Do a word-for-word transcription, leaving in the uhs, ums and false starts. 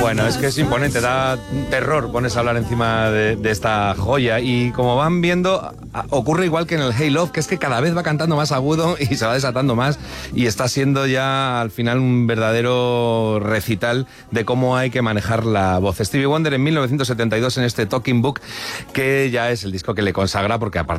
Bueno, es que es imponente, da terror pones a hablar encima de, de esta joya. Y como van viendo, a, ocurre igual que en el Hey Love, que es que cada vez va cantando más agudo y se va desatando más, y está siendo ya al final un verdadero recital de cómo hay que manejar la voz. Stevie Wonder en mil novecientos setenta y dos en este Talking Book, que ya es el disco que le consagra, porque aparte